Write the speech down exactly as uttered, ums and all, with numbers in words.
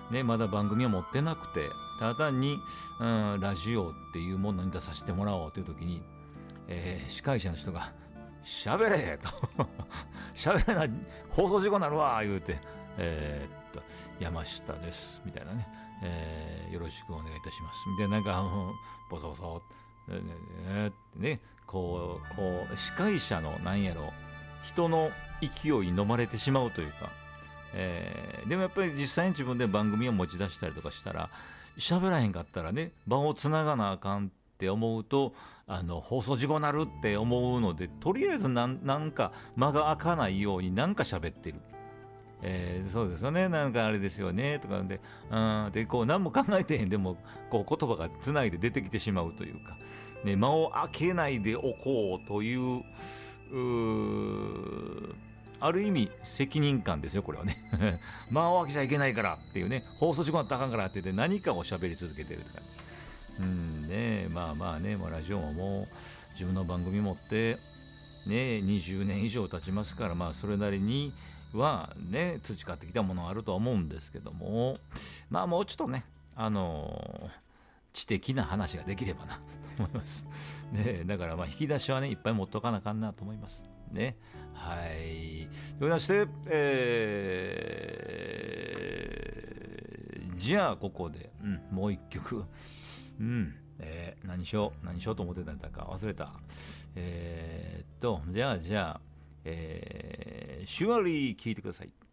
ね、まだ番組を持ってなくて、ただ単に、うん、ラジオっていうものに出させてもらおうという時に、えー、司会者の人が喋れと喋れない放送事故になるわ言うて、えー、っと山下ですみたいなね、えー、よろしくお願いいたしますみたいな、なんかあのボソボソねね、こうこう司会者のなんやろ人の勢いに飲まれてしまうというか、えー、でもやっぱり実際に自分で番組を持ち出したりとかしたら、喋らへんかったらね、場をつながなあかんって思うと、あの放送事故になるって思うので、とりあえずなん、なんか間が開かないようになんか喋ってる、えー、そうですよね、なんかあれですよねとかで、うんでこう何も考えてへんでもこう言葉がつないで出てきてしまうというか、ね、間を開けないでおこうという、うーある意味責任感ですよこれはね間を開けちゃいけないからっていうね、放送事故になったらあかんからって言って何かを喋り続けてるとか、うんね、まあまあね、もうラジオももう自分の番組持ってねにじゅうねん以上経ちますから、まあそれなりにはね培ってきたものがあるとは思うんですけども、まあもうちょっとね、あのー知的な話ができればなと思いますね。だからまあ引き出しはねいっぱい持っとかなあかんなと思いますね。はい。というわけで、えー、じゃあここで、うん、もう一曲、うん、えー、何しよう何しようと思ってたんだか忘れた。えー、っとじゃあじゃあ、えー、シュアリー聞いてください。